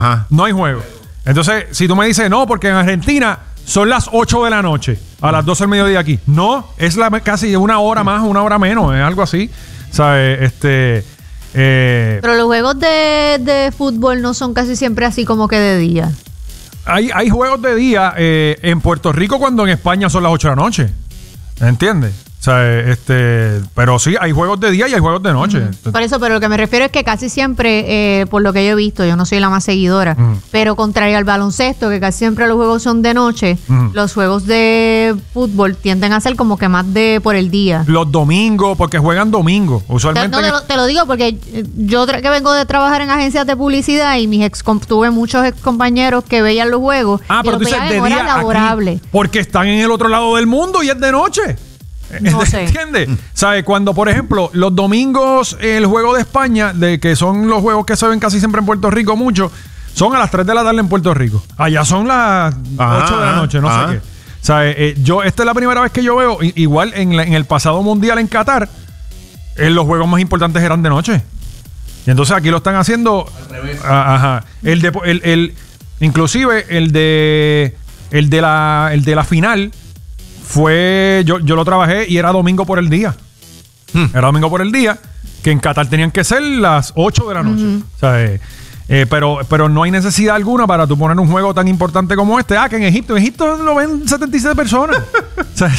No hay juego. Entonces, si tú me dices, no, porque en Argentina son las 8 de la noche, a las 12 del mediodía aquí. No, es casi una hora más, una hora menos, es algo así. ¿Sabes? Pero los juegos de fútbol no son casi siempre así como que de día. Hay juegos de día en Puerto Rico cuando en España son las 8 de la noche. ¿Entiendes? O sea, pero sí, hay juegos de día y hay juegos de noche. Por eso, pero lo que me refiero es que casi siempre, por lo que yo he visto, yo no soy la más seguidora, pero contrario al baloncesto, que casi siempre los juegos son de noche, los juegos de fútbol tienden a ser como que más de por el día. Los domingos, porque juegan domingo. Usualmente. Te lo digo porque yo que vengo de trabajar en agencias de publicidad y tuve muchos ex compañeros que veían los juegos y pero los veían en horas laborables. Porque están en el otro lado del mundo y es de noche. No sé. ¿Entiendes? ¿Sabes? Cuando, por ejemplo, los domingos, el juego de España, que son los juegos que se ven casi siempre en Puerto Rico mucho, son a las 3 de la tarde en Puerto Rico. Allá son las 8 de la noche, no sé qué. ¿Sabes? Esta es la primera vez que yo veo, igual en el pasado mundial en Qatar, los juegos más importantes eran de noche. Y entonces aquí lo están haciendo al revés. Inclusive el de la final fue, yo lo trabajé y era domingo por el día. Era domingo por el día, que en Qatar tenían que ser las 8 de la noche. O sea, pero no hay necesidad alguna para tú poner un juego tan importante como este. Que en Egipto lo ven 77 personas. O sea,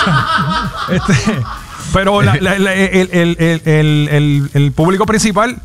pero el público principal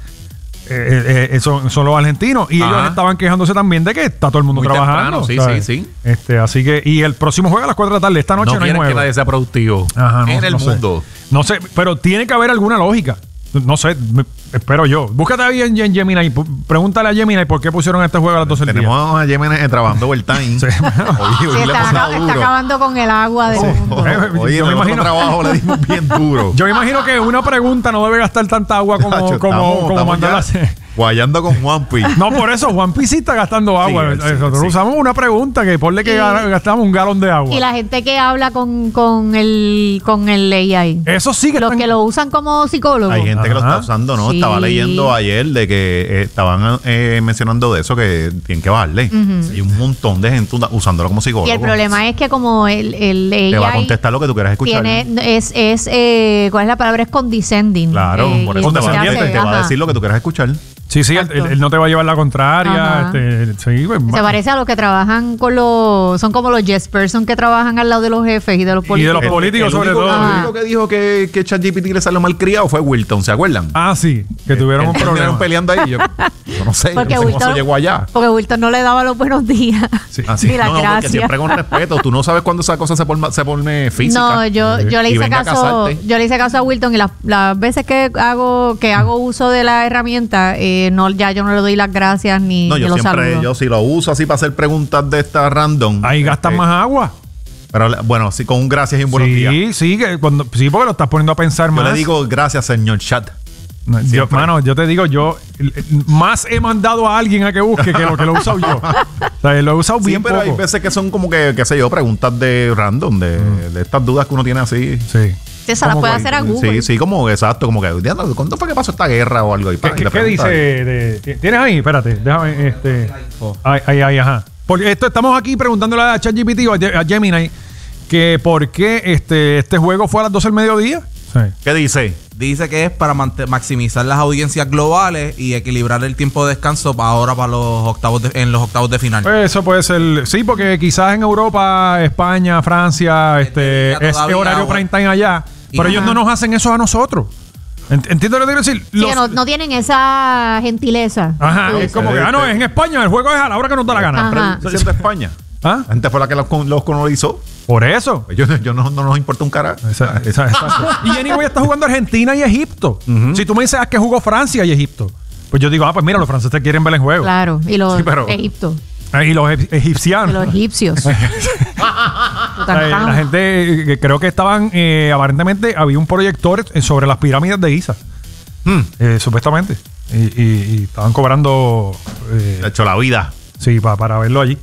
son los argentinos y ellos estaban quejándose también de que está todo el mundo muy trabajando. Sí. Así que, y el próximo juego a las 4 de la tarde. Esta noche no hay juego. Que nadie sea productivo en el mundo. No sé, pero tiene que haber alguna lógica. No sé, espero yo. Búscate ahí en Gemini. Pregúntale a Gemini por qué pusieron este juego a las 12 del día. Tenemos a Gemini trabajando overtime. Sí. Está acabando con el agua del mundo. Oye, yo me imagino trabajo le dimos bien duro. Yo me imagino que una pregunta no debe gastar tanta agua como mandarla a hacer. Guayando con Juanpi. No, por eso, Juanpi sí está gastando agua. Nosotros usamos una pregunta que ponle que gastamos un galón de agua. Y la gente que habla con el AI. Eso sí que los que lo usan como psicólogos. Hay gente que lo está usando, ¿no? Sí. Estaba leyendo ayer de que estaban mencionando de eso, que tienen que bajarle. Hay un montón de gente usándolo como psicólogo. Y el problema es que como el AI... Te va a contestar lo que tú quieras escuchar. ¿Cuál es la palabra? Es condescending. Claro, por eso te va a decir lo que tú quieras escuchar. Sí, él no te va a llevar la contraria. Sí, pues, se parece a los que trabajan son como los yes person que trabajan al lado de los jefes y de los políticos. Y de los políticos sobre todo. El único que dijo que ChatGPT le salió mal criado fue Wilton, ¿se acuerdan? Sí, que tuvieron un problema. Estuvieron peleando ahí. Yo no sé, cómo se llegó allá. Porque Wilton no le daba los buenos días. Sí. Ni las gracias. Porque siempre con respeto. Tú no sabes cuándo esa cosa se pone física. No, yo le hice caso a Wilton y las veces que hago uso de la herramienta, ya yo no le doy las gracias ni los saludos. Yo si lo uso así para hacer preguntas de esta random. Ahí gastan más agua. Pero bueno, sí, con un gracias y un buenos días. Sí, porque lo estás poniendo a pensar más. Yo le digo gracias, señor chat. Yo te digo, yo más he mandado a alguien a que busque que lo que lo he usado yo. O sea, lo he usado bien pero poco. hay veces que son como que, qué sé yo, preguntas de random, de estas dudas que uno tiene así. Sí. Esa la puede hacer a Google. Sí, exacto, como que ¿cuándo fue que pasó esta guerra o algo? ¿Qué dice? ¿Tienes ahí? Espérate, déjame, ahí, ajá. Porque estamos aquí preguntándole a ChatGPT o a Gemini que por qué este juego fue a las 12 del mediodía. Sí. ¿Qué dice? Dice que es para maximizar las audiencias globales y equilibrar el tiempo de descanso ahora para en los octavos de final. Pues eso puede ser, sí, porque quizás en Europa, España, Francia, es horario prime time allá, pero ellos no nos hacen eso a nosotros. ¿Entiendes lo que quiero decir? Sí, no tienen esa gentileza. Ajá, es como que, es en España, el juego es a la hora que nos da la gana. ¿Siendo España? La gente fue la que los colonizó. Por eso. Yo no nos importa un carajo. Y anyway está jugando Argentina y Egipto. Si tú me dices que jugó Francia y Egipto, pues yo digo, pues mira, los franceses quieren ver el juego. Claro, y los Egipto. Y los egipcianos. Y los egipcios. La gente, creo que estaban, aparentemente había un proyector sobre las pirámides de Giza. Supuestamente. Y estaban cobrando... De hecho, la vida. Sí, para verlo allí.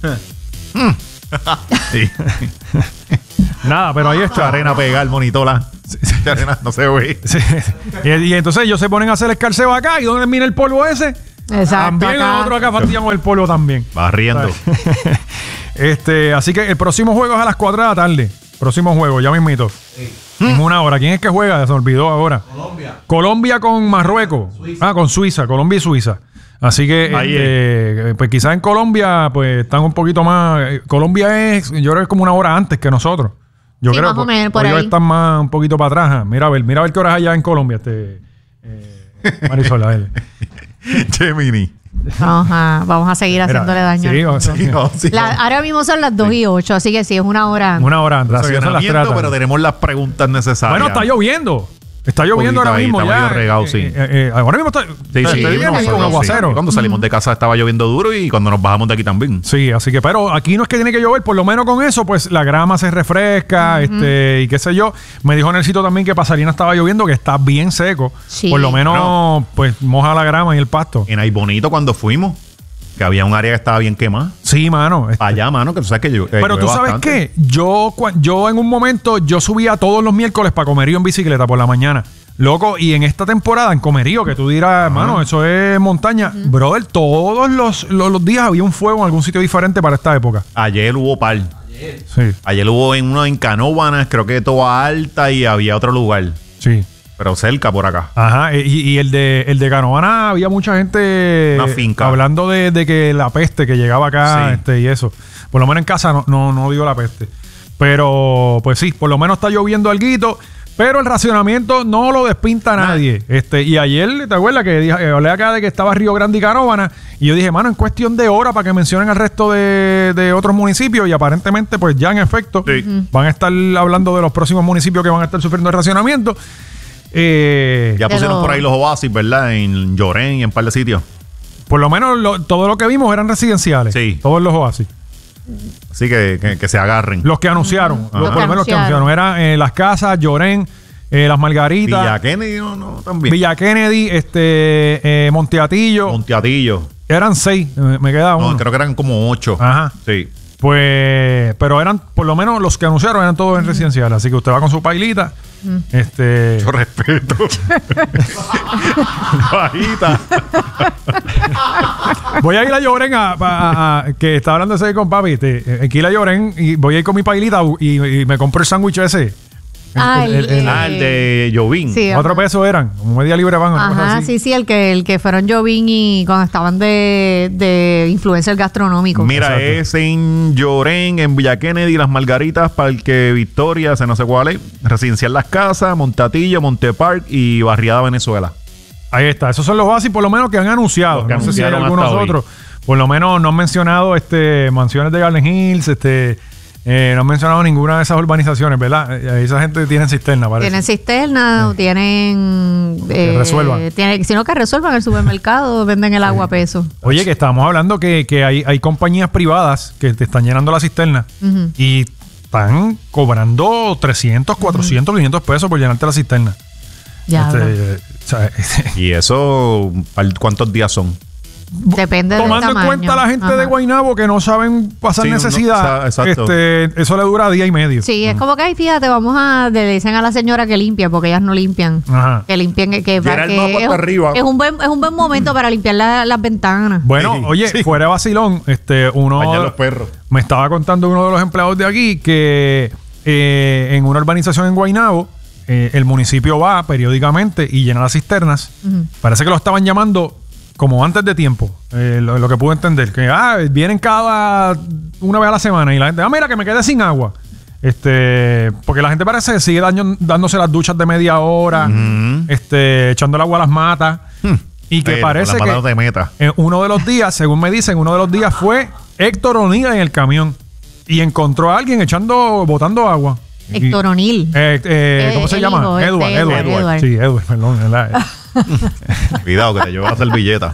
Sí. Nada, pero ahí está. Arena pegada, el monitor. Arena, no sé, güey. Sí. Y entonces ellos se ponen a hacer escarceo acá. ¿Y dónde termina el polvo ese? Exacto. También nosotros acá fastidiamos el polvo también. Barriendo. Así que el próximo juego es a las 4 de la tarde. Próximo juego, ya mismito. Sí. En una hora. ¿Quién es que juega? Se me olvidó ahora. Colombia. Colombia con Marruecos. Suiza. Con Suiza. Colombia y Suiza. Así que, pues quizás en Colombia, pues están un poquito más. Colombia yo creo que es como una hora antes que nosotros. Yo Sí, creo más o menos, que por ellos ahí. están más un poquito para atrás. Mira a ver qué hora es allá en Colombia, Marisol, a ver. Gemini. Vamos a seguir haciéndole daño. Sí, al vamos a mundo. seguir. Ahora mismo son las 2:08, así que sí, es una hora. Una hora antes. O sea, que son las 3 de la Racionamiento, tarde. pero tenemos las preguntas necesarias. Bueno, está lloviendo. Está lloviendo Poquito ahora ahí, mismo está ya. medio regado, sí. Ahora mismo está. Sí, está bien, nosotros con sí. aguacero. Cuando salimos de casa estaba lloviendo duro y cuando nos bajamos de aquí también. Sí, así que, pero aquí no es que tiene que llover, por lo menos con eso, pues la grama se refresca, y qué sé yo. Me dijo Nelsito también que Pasadena estaba lloviendo, que está bien seco. Sí. Por lo menos, pues moja la grama y el pasto. En Ay Bonito cuando fuimos, que había un área que estaba bien quemada. Sí, mano. Allá, mano, que tú sabes que yo. Pero tú sabes qué, yo en un momento, yo subía todos los miércoles para Comerío en bicicleta por la mañana. Loco, y en esta temporada en Comerío, que tú dirás, hermano, eso es montaña. Brother, todos los días había un fuego en algún sitio diferente para esta época. Ayer hubo par. Sí, Ayer hubo uno en Canóvanas, creo que Toa Alta y había otro lugar. sí. Pero cerca por acá. Ajá, y el de Canóvana había mucha gente Una finca. hablando de que la peste que llegaba acá, Sí. y eso. Por lo menos en casa no dio la peste. Pero, pues sí, por lo menos está lloviendo alguito. Pero el racionamiento no lo despinta nadie. Y ayer, ¿te acuerdas que hablé acá de que estaba Río Grande y Canóvana? Y yo dije, mano, en cuestión de hora para que mencionen al resto de otros municipios. Y aparentemente, pues ya en efecto, Sí. van a estar hablando de los próximos municipios que van a estar sufriendo el racionamiento. Ya pusieron lo- por ahí los oasis, ¿verdad? En Llorén y en un par de sitios. Por lo menos todo lo que vimos eran residenciales. Sí. Todos los oasis. Así que se agarren. Los que anunciaron. Ajá. Por lo menos los que Anunciaron. anunciaron. Eran Las Casas, Llorén, Las Margaritas, Villa Kennedy, no, también. Villa Kennedy, Monteatillo. Monteatillo. Eran 6. Me queda uno. No, creo que eran como 8. Ajá. Sí. Pues, pero eran, por lo menos los que anunciaron eran todos en residencial. Así que usted va con su pailita. Yo respeto. Bajita. Voy a ir a Llorén que está hablando ese con papi. Aquí a Llorén y voy a ir con mi pailita y me compro el sándwich ese. El de Jovín. Sí, Otro peso eran, como media libre van. una cosa Ajá, así. sí, el que fueron Jovín y cuando estaban de influencer gastronómico. Mira, Exacto. es en Llorén, en Villa Kennedy, Las Margaritas, Parque Victoria, no sé cuál es, Residencial Las Casas, Montatillo, Montepark y Barriada Venezuela. Ahí está, esos son los bases por lo menos que han anunciado. Los que No sé si hay anunciaron algunos hasta hoy. otros. Por lo menos no han mencionado mansiones de Garden Hills, no han mencionado ninguna de esas urbanizaciones, ¿verdad? Esa gente tiene cisterna, parece. Tienen cisterna, tienen... Que resuelvan. Sino que resuelvan el supermercado, venden el agua a peso. Oye, que estábamos hablando que hay compañías privadas que te están llenando la cisterna y están cobrando 300, 400, 500 pesos por llenarte la cisterna. Ya, O sea, ¿Y eso cuántos días son? depende del tomando en tamaño. cuenta a la gente Ajá. de Guaynabo que no saben pasar Sí, no, necesidad, exacto. eso le dura día y medio. Sí, es como que, ay, fíjate, le dicen a la señora que limpia, porque ellas no limpian. Ajá. Que limpien, que Era el mapa es, hasta arriba. es un buen momento para limpiar las ventanas. Bueno, Sí, oye, sí. fuera de vacilón, Bañar los perros. me estaba contando uno de los empleados de aquí que en una urbanización en Guaynabo, el municipio va periódicamente y llena las cisternas. Parece que lo estaban llamando como antes de tiempo, lo que pude entender, que vienen cada una vez a la semana y la gente, mira que me quedé sin agua. Porque la gente parece que sigue dándose las duchas de media hora, echando el agua a las matas. Y que Pero parece con la mano que de meta. en uno de los días, según me dicen, uno de los días fue Héctor O'Neill en el camión y encuentro a alguien botando agua. Héctor O'Neill. ¿Cómo se el llama? hijo, Edward. Sí, Edward, perdón. ¿verdad? Cuidado que te llevas a servilleta.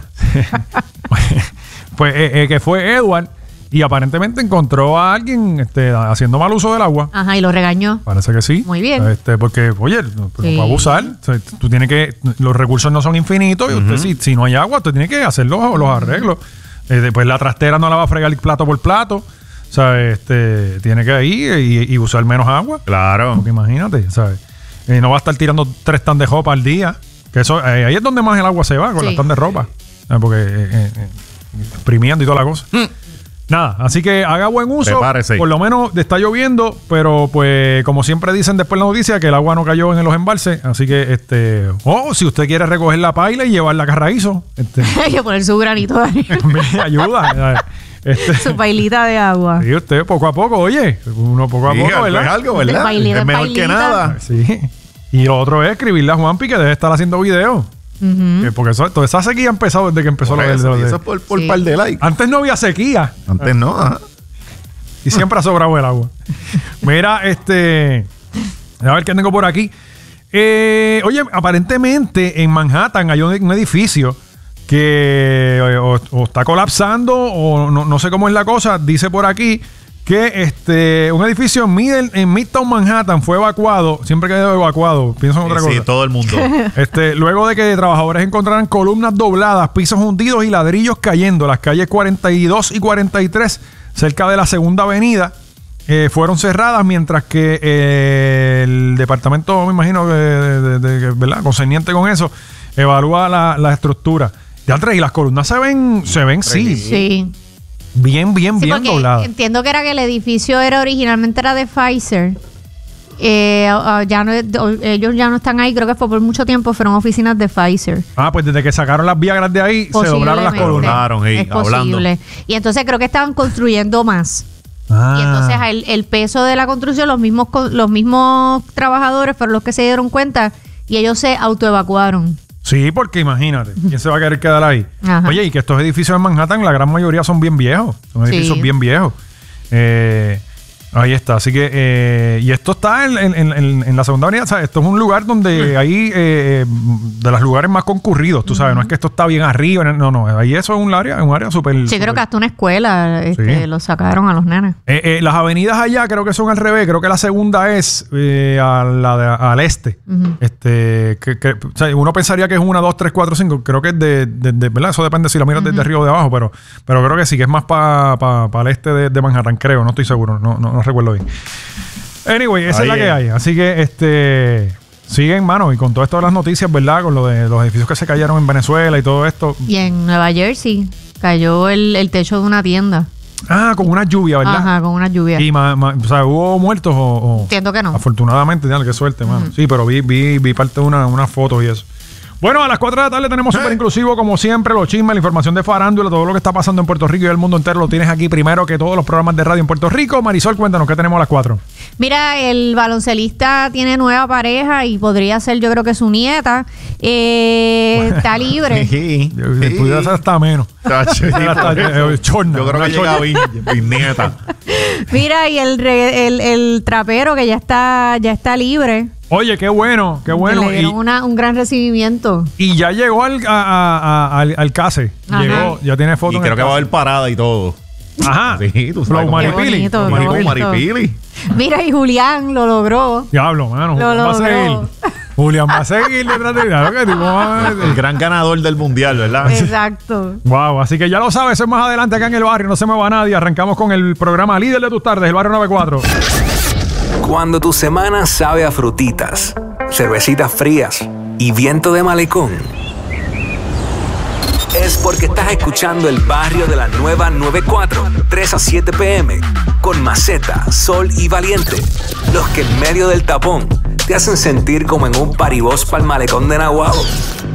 Pues que fue Edward y aparentemente encontró a alguien haciendo mal uso del agua. Ajá, y lo regañó. Parece que sí. Muy bien. Porque, oye, no Sí. va a abusar. O sea, tú tienes que... Los recursos no son infinitos y usted, si no hay agua, usted tiene que hacer los arreglos. Después la trastera no la va a fregar plato por plato. O sea, tiene que ir y usar menos agua. Claro. Porque imagínate, ¿sabes? No va a estar tirando 3 tan de ropa al día. Que eso ahí es donde más el agua se va, con Sí. las tan de ropa. porque exprimiendo y toda la cosa. Nada, así que haga buen uso. Prepárese. Por lo menos está lloviendo, pero pues como siempre dicen después en la noticia que el agua no cayó en los embalses, así que si usted quiere recoger la paila y llevarla a Carraízo, hay que poner su granito de arena. me ayuda. Su pailita de agua. Sí, usted poco a poco, oye, uno poco a poco, ¿verdad? Es algo, ¿verdad? Pailita, es mejor pailita. que nada. Sí. Y lo otro es escribirle a Juanpi que debe estar haciendo videos. Porque toda esa sequía ha empezado desde que empezó Por lo eso, del... y eso es por Sí. par de likes. Antes no había sequía. Antes no, ajá. Y siempre ha sobrado el agua. Mira, a ver qué tengo por aquí. Oye, aparentemente en Manhattan hay un edificio que o está colapsando o no sé cómo es la cosa. Dice por aquí que un edificio en Midtown Manhattan fue evacuado. Siempre que he evacuado, pienso en otra cosa. Sí, todo el mundo. Luego de que trabajadores encontraran columnas dobladas, pisos hundidos y ladrillos cayendo, las calles 42 y 43 cerca de la Segunda Avenida fueron cerradas, mientras que el departamento, me imagino, ¿verdad?, concerniente con eso, evalúa la estructura. Y las columnas se ven Sí. bien Sí, porque dobladas. entiendo que el edificio originalmente era de Pfizer. Ellos ya no están ahí, creo que fue por mucho tiempo, fueron oficinas de Pfizer. Pues desde que sacaron las viagras de ahí, se doblaron las columnas. Doblaron, Es posible. Y entonces creo que estaban construyendo más. Y entonces el peso de la construcción, los mismos trabajadores fueron los que se dieron cuenta y ellos se autoevacuaron. Sí, porque imagínate, ¿quién se va a querer quedar ahí? Ajá. Oye, y que estos edificios en Manhattan, la gran mayoría son bien viejos. Son edificios Sí. bien viejos. Ahí está. Así que, y esto está en la Segunda Avenida. O sea, esto es un lugar donde hay de los lugares más concurridos, tú sabes. No es que esto está bien arriba. No. Ahí eso es un área súper. Sí, creo que hasta una escuela Sí. lo sacaron a los nenes. Las avenidas allá creo que son al revés. Creo que la segunda es al este. O sea, uno pensaría que es 1, 2, 3, 4, 5. Creo que es de ¿verdad? Eso depende si la miras desde arriba o de abajo. Pero creo que sí, que es más para el este de Manhattan, creo. No estoy seguro. No recuerdo bien. Anyway, esa es la que hay. Así que siguen, mano. Y con todo esto de las noticias, ¿verdad? Con lo de los edificios que se cayeron en Venezuela y todo esto. Y en Nueva Jersey cayó el techo de una tienda. Con una lluvia, ¿verdad? Ajá, con una lluvia. Y o sea, ¿hubo muertos o...? Entiendo que no. Afortunadamente, qué suerte, mano. Sí, pero vi parte de una foto y eso. Bueno, a las 4 de la tarde tenemos Súper Inclusivo, como siempre, los chismes, la información de farándula, todo lo que está pasando en Puerto Rico y el mundo entero lo tienes aquí primero que todos los programas de radio en Puerto Rico. Marisol, cuéntanos, ¿qué tenemos a las 4? Mira, el baloncelista tiene nueva pareja y podría ser, yo creo que su nieta. Está libre. Pudiera ser hasta menos. Chorna, yo creo que llega bisnieta. Mira, y el trapero que ya está libre. Oye, qué bueno. Le dieron un gran recibimiento. Y ya llegó al CASE. Ajá. Llegó, ya tiene foto Y en creo el que va a CASE. haber parada y todo. Ajá. Sí, tú sabes. Flow Maripili. Qué bonito, Maripili. qué bonito. Maripili. Mira, y Julián lo logró. Diablo, mano. Lo Julián va a logró. seguir. Julián va a seguir detrás de claro que tipo, El gran ganador del mundial, ¿verdad? Exacto. Wow, así que ya lo sabes, eso es más adelante acá en el barrio, no se me va nadie. Arrancamos con el programa líder de tus tardes, el barrio 94. Cuando tu semana sabe a frutitas, cervecitas frías y viento de malecón, es porque estás escuchando el barrio de la nueva 94, 3 a 7 p.m. con Maceta, Sol y Valiente. Los que en medio del tapón te hacen sentir como en un paribós pa'l malecón de Naguabo.